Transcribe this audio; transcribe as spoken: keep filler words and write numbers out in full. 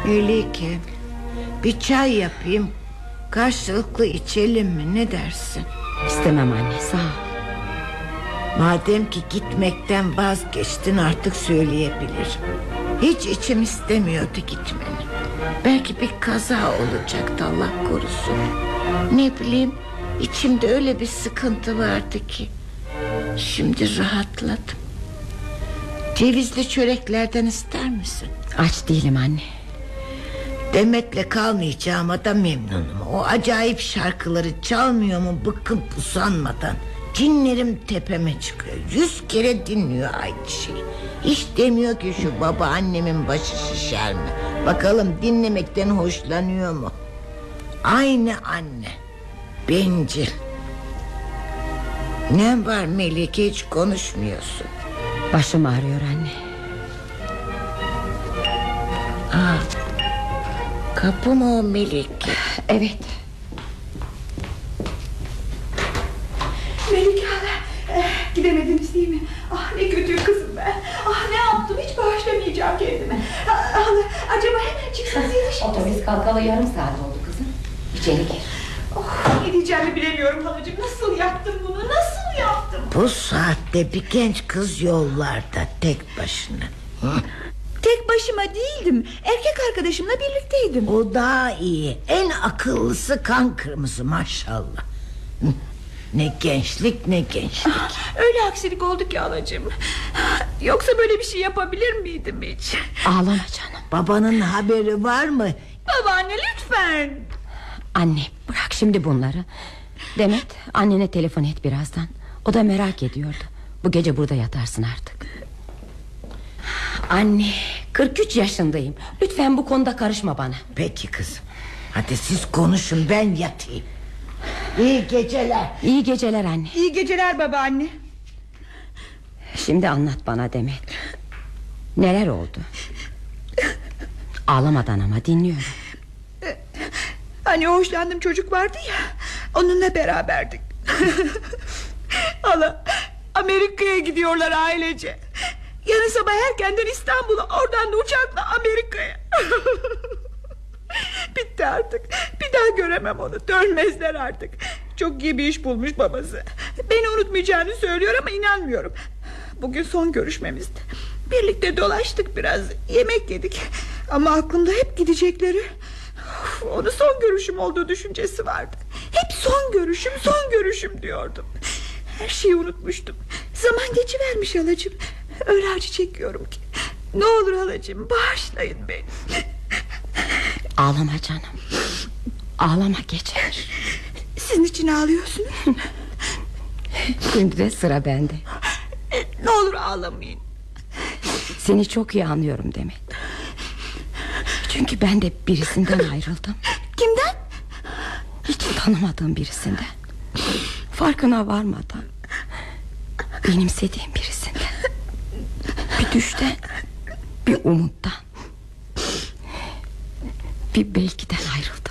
Melike, bir çay yapayım, karşılıklı içelim mi, ne dersin? İstemem anne, sağ ol. Madem ki gitmekten vazgeçtin, artık söyleyebilirim. Hiç içim istemiyordu gitmeni. Belki bir kaza olacaktı, Allah korusun. Ne bileyim, içimde öyle bir sıkıntı vardı ki. Şimdi rahatladım. Cevizli çöreklerden ister misin? Aç değilim anne. Demet'le kalmayacağıma da memnunum. O acayip şarkıları çalmıyor mu bıkkın usanmadan? Cinlerim tepeme çıkıyor. Yüz kere dinliyor aynı şeyi. Hiç demiyor ki şu babaannemin başı şişer mi? Bakalım dinlemekten hoşlanıyor mu? Aynı anne. Bencil. Ne var Melike, hiç konuşmuyorsun? Başım ağrıyor anne. Aa, kapı mı o Melike? Evet. Melike hala eh, gidemediniz değil mi? Ah ne kötü kızım ben. Ah ne yaptım, hiç bağışlamayacağım kendime. Ah, hala, acaba hemen çıksanız yetişir. Otobüs kalkalı yarım saat oldu kızım. İçeri gir. Oh, ne diyeceğimi bilemiyorum halacığım. Nasıl yaptım bunu, nasıl yaptım? Bu saatte bir genç kız yollarda tek başına. Hı? Tek başıma değildim. Erkek arkadaşımla birlikteydim. O daha iyi. En akıllısı kan kırmızı maşallah. Hı. Ne gençlik ne gençlik. Ah, öyle aksilik oldu ki halacığım. Yoksa böyle bir şey yapabilir miydim hiç? Ağlama canım. Babanın haberi var mı? Babaanne lütfen. Anne bırak şimdi bunları. Demet, annene telefon et birazdan. O da merak ediyordu. Bu gece burada yatarsın artık. Anne, kırk üç yaşındayım. Lütfen bu konuda karışma bana. Peki kızım. Hadi siz konuşun, ben yatayım. İyi geceler. İyi geceler anne. İyi geceler babaanne. Şimdi anlat bana Demet. Neler oldu? Ağlamadan ama, dinliyorum. Hani hoşlandığım çocuk vardı ya, onunla beraberdik. Hala, Amerika'ya gidiyorlar ailece. Yarın sabah erkenden İstanbul'a, oradan da uçakla Amerika'ya. Bitti artık. Bir daha göremem onu, dönmezler artık. Çok iyi bir iş bulmuş babası. Beni unutmayacağını söylüyor ama inanmıyorum. Bugün son görüşmemizdi. Birlikte dolaştık biraz, yemek yedik. Ama aklımda hep gidecekleri. Of, onu son görüşüm olduğu düşüncesi vardı. Hep son görüşüm, son görüşüm diyordum. Her şeyi unutmuştum. Zaman geçivermiş halacığım. Öyle acı çekiyorum ki. Ne olur halacığım, bağışlayın beni. Ağlama canım. Ağlama, geçer. Sizin için ağlıyorsunuz. Şimdi de sıra bende. Ne olur ağlamayın. Seni çok iyi anlıyorum Demet. Çünkü ben de birisinden ayrıldım. Kimden? Hiç tanımadığım birisinden. Farkına varmadan. Benimsediğim birisinden. Bir düşten, bir umuttan, bir belkiden ayrıldım.